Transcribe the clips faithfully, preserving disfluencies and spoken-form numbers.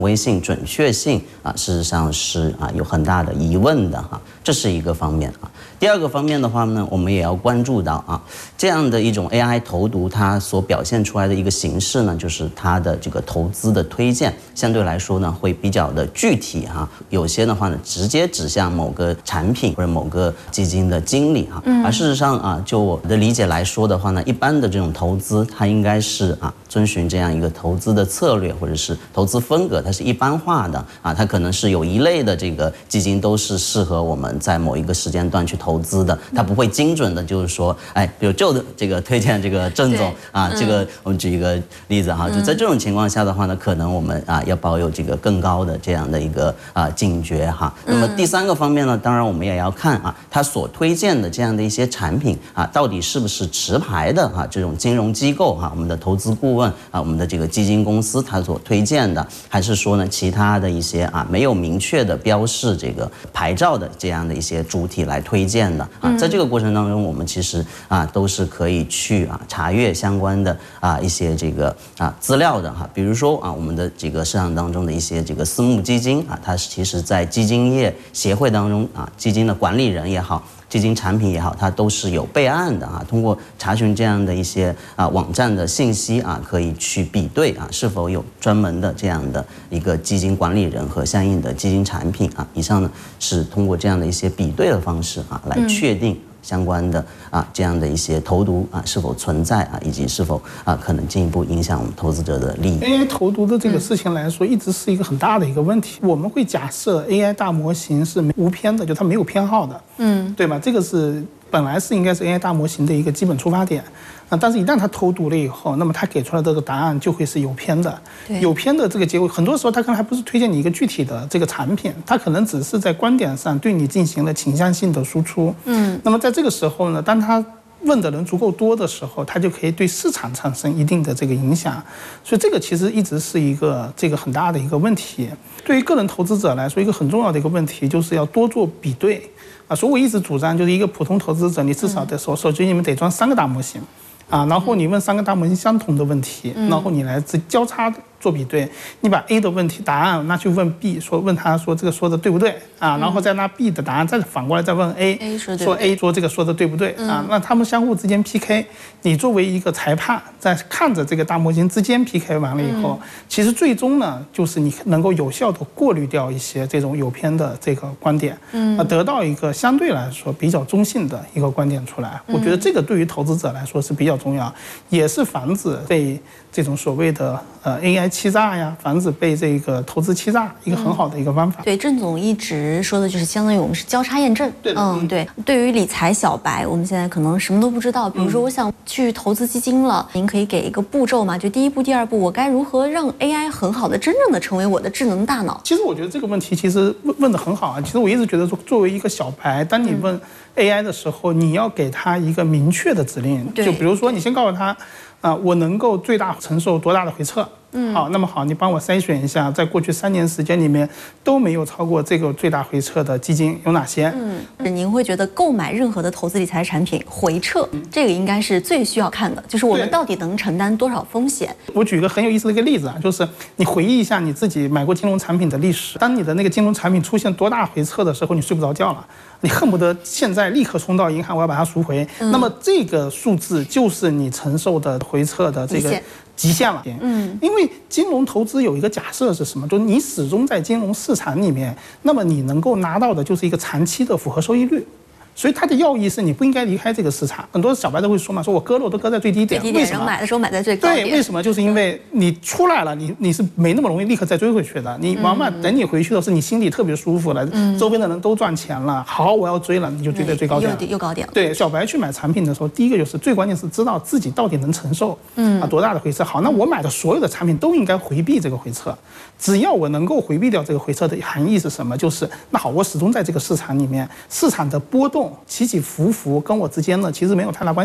微性准确性啊，事实上是啊有很大的疑问的哈，这是一个方面啊。第二个方面的话呢，我们也要关注到啊，这样的一种 A I 投毒，它所表现出来的一个形式呢，就是它的这个投资的推荐相对来说呢会比较的具体哈，有些的话呢直接指向某个产品或者某个基金的经理哈，而事实上啊，就我的理解来说的话呢，一般的这种投资它应该是啊遵循这样一个投资的策略或者是投资风格，它是一般化的啊，它可能是有一类的这个基金都是适合我们在某一个时间段去投资的，它不会精准的，就是说，哎，比如就这个推荐这个郑总啊，这个我们举一个例子哈，就在这种情况下的话呢，可能我们啊要保有这个更高的这样的一个啊警觉哈。那么第三个方面呢，当然我们也要看啊，它所推荐的这样的一些产品啊，到底是不是持牌的啊这种金融机构哈，我们的投资顾问啊，我们的这个基金公司它所推荐的，还是说呢其他的一些啊没有明确的标示这个牌照的这样的一些主体来推荐的啊，在这个过程当中，我们其实啊都是可以去啊查阅相关的啊一些这个啊资料的哈，比如说啊我们的这个市场当中的一些这个私募基金啊，它其实在基金业协会当中啊，基金的管理人也好，基金产品也好，它都是有备案的啊。通过查询这样的一些啊网站的信息啊，可以去比对啊是否有专门的这样的一个基金管理人和相应的基金产品啊。以上呢是通过这样的一些比对的方式啊，来确定相关的啊这样的一些投毒啊是否存在啊，以及是否啊可能进一步影响我们投资者的利益。 A I 投毒的这个事情来说，一直是一个很大的一个问题。我们会假设 A I 大模型是无偏的，就它没有偏好的，嗯，对吧？这个是本来是应该是 A I 大模型的一个基本出发点。啊，但是一旦它投毒了以后，那么它给出来的这个答案就会是有偏的，有偏的这个结果，很多时候它可能还不是推荐你一个具体的这个产品，它可能只是在观点上对你进行了倾向性的输出。嗯，那么在这个时候呢，当它问的人足够多的时候，它就可以对市场产生一定的这个影响，所以这个其实一直是一个这个很大的一个问题。对于个人投资者来说，一个很重要的一个问题就是要多做比对啊。所以我一直主张，就是一个普通投资者，你至少得手手机里面得装三个大模型。啊，然后你问三个大模型相同的问题，然后你来交叉做比对，你把 A 的问题答案拿去问 B， 说问他说这个说的对不对啊？然后再拿 B 的答案再反过来再问 A， 说 A 说这个说的对不对啊？那他们相互之间 P K， 你作为一个裁判，在看着这个大模型之间 P K 完了以后，其实最终呢，就是你能够有效的过滤掉一些这种有偏的这个观点，嗯，得到一个相对来说比较中性的一个观点出来。我觉得这个对于投资者来说是比较重要，也是防止被这种所谓的呃 A I 欺诈呀，防止被这个投资欺诈一个很好的一个方法。 嗯、对，郑总一直说的就是相当于我们是交叉验证。 对， 嗯，对。对于理财小白，我们现在可能什么都不知道。比如说，我想去投资基金了，您可以给一个步骤吗？就第一步、第二步，我该如何让 A I 很好的、真正的成为我的智能大脑？ 其实我觉得这个问题其实问问得很好啊。其实我一直觉得说，作为一个小白，当你问 A I 的时候，你要给他一个明确的指令，就比如说，你先告诉他。啊，我能够最大承受多大的回撤？嗯，好，那么好，你帮我筛选一下，在过去三年时间里面都没有超过这个最大回撤的基金有哪些？ 嗯，您会觉得购买任何的投资理财产品回撤，嗯、这个应该是最需要看的，就是我们到底能承担多少风险？ 我举一个很有意思的一个例子啊，就是你回忆一下你自己买过金融产品的历史，当你的那个金融产品出现多大回撤的时候，你睡不着觉了。你恨不得现在立刻冲到银行，我要把它赎回。嗯、那么这个数字就是你承受的回撤的这个极限了。嗯，因为金融投资有一个假设是什么？就是你始终在金融市场里面，那么你能够拿到的就是一个长期的复合收益率。所以它的要义是你不应该离开这个市场。很多小白都会说嘛，说我割肉都割在最低点， 最低点，为什么买的时候买在最高点？ 对，为什么？就是因为你出来了，你你是没那么容易立刻再追回去的。你往往等你回去的是你心里特别舒服了，嗯、周边的人都赚钱了，好，我要追了，你就追在最高点， 又又高点了。 对，小白去买产品的时候，第一个就是最关键是知道自己到底能承受，嗯啊多大的回撤。好，那我买的所有的产品都应该回避这个回撤，只要我能够回避掉这个回撤的含义是什么？就是那好，我始终在这个市场里面，市场的波动起起伏。浮跟我之间呢，其实没有太大关系了。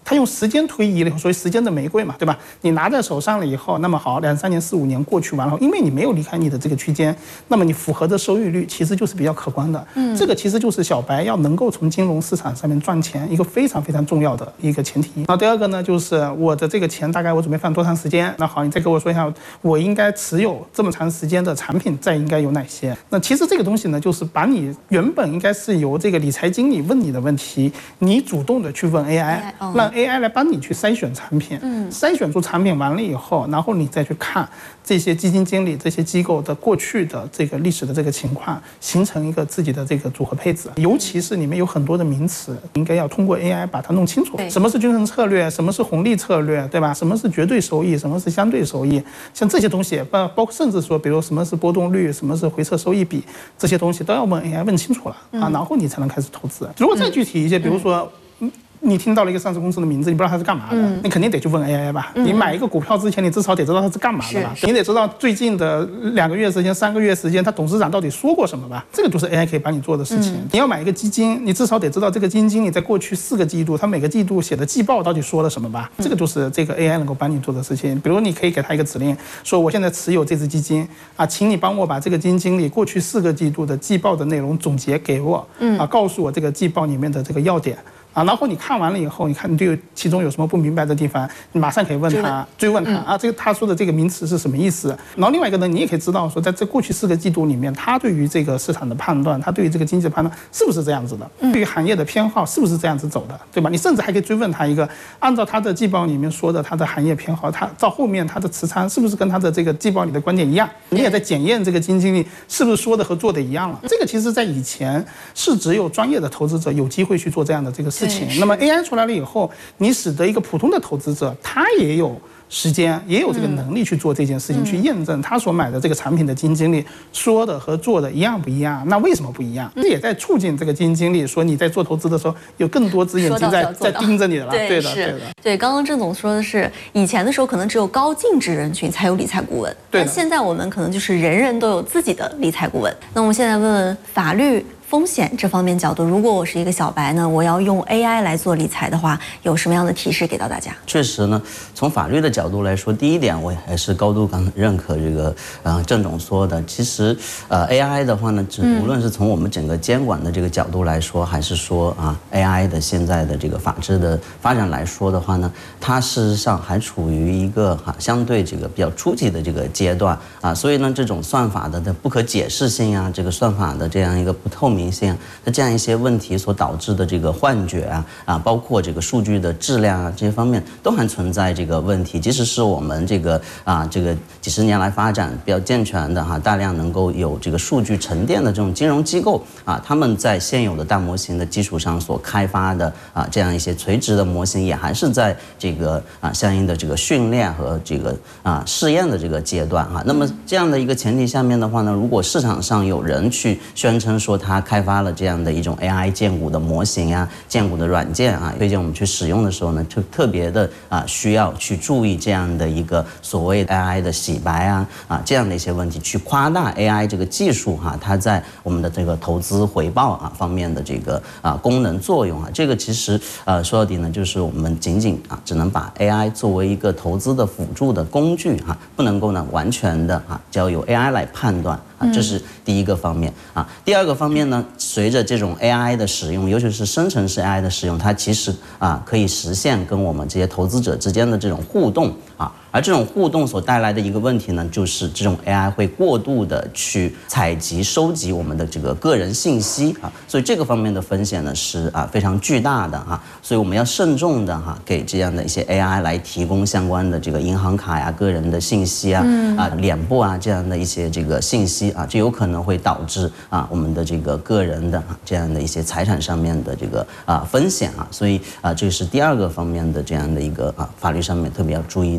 它用时间推移了以后，所以时间的玫瑰嘛，对吧？你拿在手上了以后，那么好，两三年、四五年过去完了，因为你没有离开你的这个区间，那么你符合的收益率其实就是比较可观的。嗯，这个其实就是小白要能够从金融市场上面赚钱一个非常非常重要的一个前提。那第二个呢，就是我的这个钱大概我准备放多长时间？那好，你再给我说一下，我应该持有这么长时间的产品，再应该有哪些？那其实这个东西呢，就是把你原本应该是由这个理财经理问你的问题，你主动的去问 A I， 让 A I 来帮你去筛选产品。嗯，筛选出产品完了以后，然后你再去看这些基金经理、这些机构的过去的这个历史的这个情况，形成一个自己的这个组合配置。尤其是里面有很多的名词，应该要通过 A I 把它弄清楚。什么是均衡策略？什么是红利策略？对吧？什么是绝对收益？什么是相对收益？像这些东西，包包括甚至说，比如什么是波动率，什么是回撤收益比，这些东西都要问 A I 问清楚了啊，然后你才能开始投资。如果再具体一些，比如说。你听到了一个上市公司的名字，你不知道它是干嘛的，嗯、你肯定得去问 A I 吧。嗯、你买一个股票之前，你至少得知道它是干嘛的吧？你得知道最近的两个月时间、三个月时间，它董事长到底说过什么吧？这个就是 A I 可以帮你做的事情。嗯、你要买一个基金，你至少得知道这个基金经理在过去四个季度，他每个季度写的季报到底说了什么吧？嗯、这个就是这个 A I 能够帮你做的事情。比如你可以给他一个指令，说我现在持有这只基金啊，请你帮我把这个基金经理过去四个季度的季报的内容总结给我，嗯、啊，告诉我这个季报里面的这个要点。啊，然后你看完了以后，你看你对其中有什么不明白的地方，你马上可以问他，追问他、嗯、啊，这个他说的这个名词是什么意思？然后另外一个呢，你也可以知道说，在这过去四个季度里面，他对于这个市场的判断，他对于这个经济的判断是不是这样子的？嗯、对于行业的偏好是不是这样子走的，对吧？你甚至还可以追问他一个，按照他的季报里面说的他的行业偏好，他到后面他的持仓是不是跟他的这个季报里的观点一样？你也在检验这个基金经理是不是说的和做的一样了。这个其实在以前是只有专业的投资者有机会去做这样的这个事情，那么 A I 出来了以后，你使得一个普通的投资者，他也有时间，也有这个能力去做这件事情，嗯、去验证他所买的这个产品的基金经理说的和做的一样不一样？那为什么不一样？这也在促进这个基金经理说你在做投资的时候有更多只眼睛在在盯着你了。 对， 对的， 对的。 对，刚刚郑总说的是，以前的时候可能只有高净值人群才有理财顾问，但现在我们可能就是人人都有自己的理财顾问。那我们现在问问法律风险这方面角度，如果我是一个小白呢，我要用 A I 来做理财的话，有什么样的提示给到大家？ 确实呢，从法律的角度来说，第一点我也还是高度刚认可这个呃郑总说的。其实呃 A I 的话呢，无论是从我们整个监管的这个角度来说，还是说啊 A I 的现在的这个法治的发展来说的话呢，它事实上还处于一个哈、啊、相对这个比较初级的这个阶段啊，所以呢，这种算法的的不可解释性啊，这个算法的这样一个不透明性的这样一些问题所导致的这个幻觉啊啊，包括这个数据的质量啊这些方面都还存在这个问题。即使是我们这个啊这个几十年来发展比较健全的哈、啊，大量能够有这个数据沉淀的这种金融机构啊，他们在现有的大模型的基础上所开发的啊这样一些垂直的模型，也还是在这个啊相应的这个训练和这个啊试验的这个阶段哈、啊。那么这样的一个前提下面的话呢，如果市场上有人去宣称说他开发了这样的一种 A I 荐股的模型啊、荐股的软件啊，推荐我们去使用的时候呢，就特别的啊需要去注意这样的一个所谓 A I 的洗白啊啊这样的一些问题，去夸大 A I 这个技术哈、啊，它在我们的这个投资回报啊方面的这个啊功能作用啊，这个其实呃说到底呢，就是我们仅仅啊只能把 A I 作为一个投资的辅助的工具哈、啊，不能够呢完全的啊交由 A I 来判断。啊，这是第一个方面啊。第二个方面呢，随着这种 A I 的使用，尤其是生成式 A I 的使用，它其实啊可以实现跟我们这些投资者之间的这种互动啊。而这种互动所带来的一个问题呢，就是这种 A I 会过度的去采集、收集我们的这个个人信息啊，所以这个方面的风险呢是啊非常巨大的哈、啊。所以我们要慎重的哈、啊，给这样的一些 A I 来提供相关的这个银行卡呀、个人的信息啊、嗯、啊脸部啊这样的一些这个信息啊，这有可能会导致啊我们的这个个人的、啊、这样的一些财产上面的这个啊风险啊，所以啊这是第二个方面的这样的一个啊法律上面特别要注意的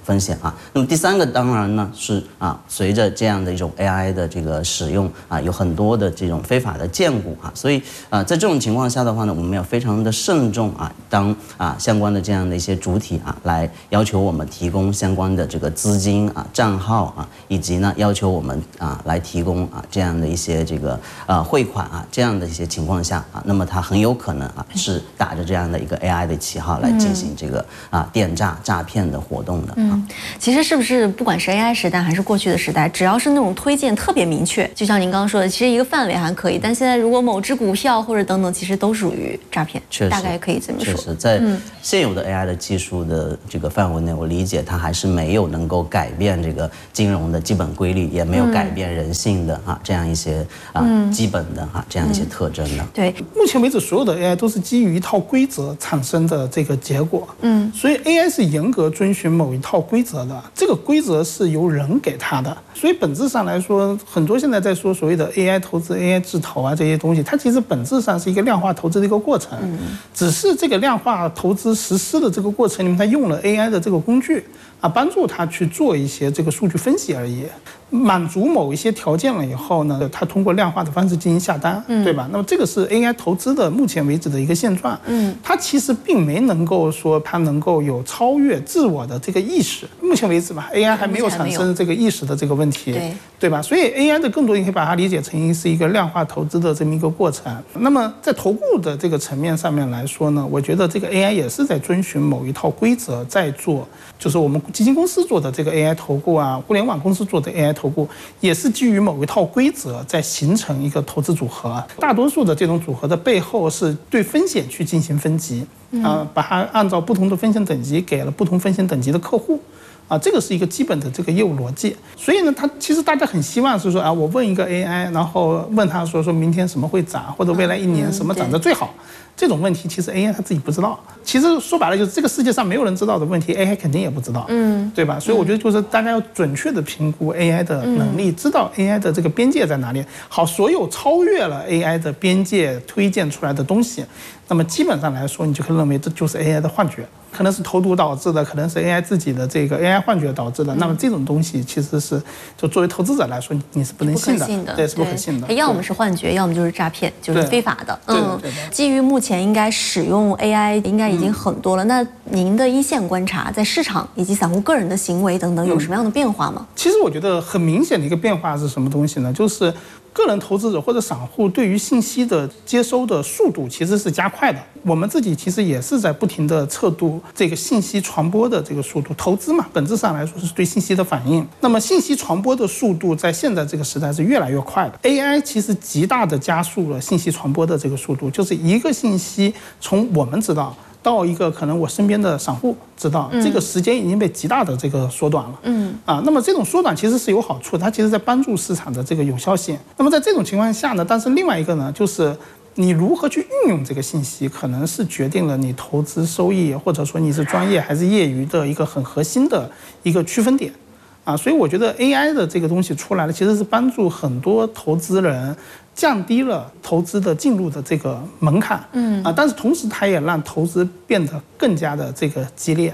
风险啊。那么第三个当然呢是啊，随着这样的一种 A I 的这个使用啊，有很多的这种非法的荐股啊，所以啊，在这种情况下的话呢，我们要非常的慎重啊，当啊相关的这样的一些主体啊来要求我们提供相关的这个资金啊、账号啊，以及呢要求我们啊来提供啊这样的一些这个呃汇款啊这样的一些情况下啊，那么它很有可能啊是打着这样的一个 A I 的旗号来进行这个啊电诈诈骗的活动的。 嗯，其实是不是不管是 A I 时代还是过去的时代，只要是那种推荐特别明确，就像您刚刚说的，其实一个范围还可以，但现在如果某只股票或者等等，其实都属于诈骗， 确实， 大概可以这么说。 确实，在现有的 A I 的技术的这个范围内，我理解它还是没有能够改变这个金融的基本规律，也没有改变人性的啊这样一些啊基本的啊这样一些特征的。 对， 目前为止，所有的 A I 都是基于一套规则产生的这个结果。嗯，所以 A I 是严格遵循某一套规则的，这个规则是由人给它的。所以本质上来说，很多现在在说所谓的 A I 投资、A I 制投啊这些东西，它其实本质上是一个量化投资的一个过程。嗯，只是这个量化投资实施的这个过程里面，它用了 A I 的这个工具啊，帮助它去做一些这个数据分析而已。满足某一些条件了以后呢，它通过量化的方式进行下单，嗯、对吧？那么这个是 A I 投资的目前为止的一个现状。嗯，它其实并没能够说它能够有超越自我的这个意识。目前为止吧 ，A I 还没有产生这个意识的这个问题，对对吧？所以 A I 的更多你可以把它理解成是一个量化投资的这么一个过程。那么在投顾的这个层面上面来说呢，我觉得这个 A I 也是在遵循某一套规则在做，就是我们基金公司做的这个 A I 投顾啊，互联网公司做的 A I 投顾也是基于某一套规则在形成一个投资组合。大多数的这种组合的背后是对风险去进行分级啊，把它按照不同的风险等级给了不同风险等级的客户。啊，这个是一个基本的这个业务逻辑，所以呢，他其实大家很希望是说啊，我问一个 A I， 然后问他说说明天什么会涨，或者未来一年什么涨得最好，这种问题其实 A I 他自己不知道。其实说白了就是这个世界上没有人知道的问题 ，A I 肯定也不知道，嗯，对吧？所以我觉得就是大家要准确的评估 A I 的能力，知道 A I 的这个边界在哪里。好，所有超越了 A I 的边界推荐出来的东西，那么基本上来说，你就可以认为这就是 A I 的幻觉。可能是投毒导致的，可能是 A I 自己的这个 A I 幻觉导致的。那么这种东西其实是，就作为投资者来说，你是不能信的， 信的对，是不可信的。 它要么是幻觉，要么就是诈骗，就是非法的。 嗯， 基于目前应该使用 A I 应该已经很多了。那您的一线观察，在市场以及散户个人的行为等等，有什么样的变化吗？ 其实我觉得很明显的一个变化是什么东西呢？就是个人投资者或者散户对于信息的接收的速度其实是加快的。我们自己其实也是在不停地测度这个信息传播的这个速度。投资嘛，本质上来说是对信息的反应。那么信息传播的速度在现在这个时代是越来越快的。A I 其实极大的加速了信息传播的这个速度，就是一个信息从我们知道到一个可能我身边的散户知道，这个时间已经被极大的这个缩短了。嗯啊，那么这种缩短其实是有好处的，它其实在帮助市场的这个有效性。那么在这种情况下呢，但是另外一个呢，就是你如何去运用这个信息，可能是决定了你投资收益，或者说你是专业还是业余的一个很核心的一个区分点。啊，所以我觉得 A I 的这个东西出来了，其实是帮助很多投资人降低了投资的进入的这个门槛，嗯啊，但是同时它也让投资变得更加的这个激烈。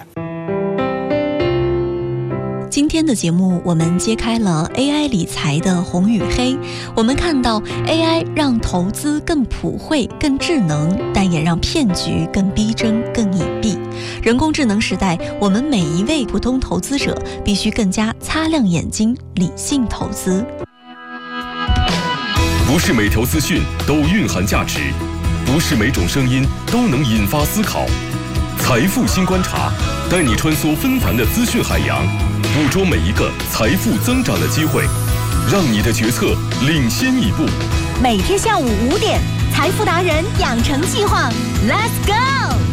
今天的节目，我们揭开了 A I 理财的红与黑。我们看到 A I 让投资更普惠、更智能，但也让骗局更逼真、更隐蔽。人工智能时代，我们每一位普通投资者必须更加擦亮眼睛，理性投资。 不是每条资讯都蕴含价值，不是每种声音都能引发思考。财富新观察，带你穿梭纷繁的资讯海洋，捕捉每一个财富增长的机会，让你的决策领先一步。 每天下午五点，财富达人养成计划 ，Let's go！